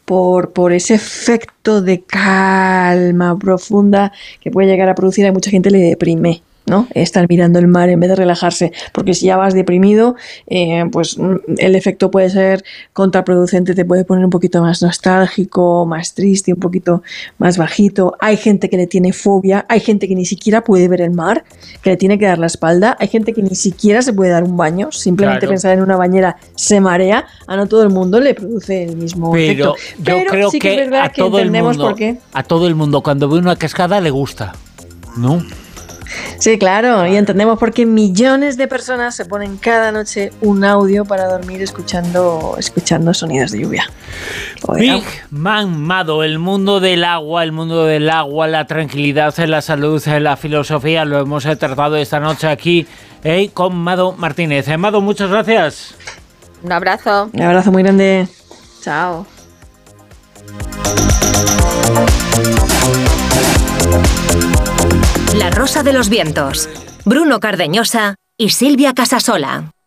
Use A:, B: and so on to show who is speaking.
A: por ese efecto de calma profunda que puede llegar a producir. A mucha gente le deprime, ¿no? Estar mirando el mar en vez de relajarse, porque si ya vas deprimido, pues el efecto puede ser contraproducente, te puede poner un poquito más nostálgico, más triste, un poquito más bajito. Hay gente que le tiene fobia, hay gente que ni siquiera puede ver el mar, que le tiene que dar la espalda, hay gente que ni siquiera se puede dar un baño, simplemente pensar en una bañera se marea. A no todo el mundo le produce el mismo efecto.
B: Pero yo creo
A: sí
B: que
A: es verdad
B: a todo el mundo, a todo el mundo cuando ve una cascada le gusta, ¿no?
A: Sí, claro, y entendemos por qué millones de personas se ponen cada noche un audio para dormir escuchando sonidos de lluvia.
B: Big Man Mado, el mundo del agua, la tranquilidad, la salud, la filosofía, lo hemos tratado esta noche aquí con Mado Martínez. Mado, muchas gracias.
C: Un abrazo.
A: Un abrazo muy grande. Chao.
D: La Rosa de los Vientos, Bruno Cardeñosa y Silvia Casasola.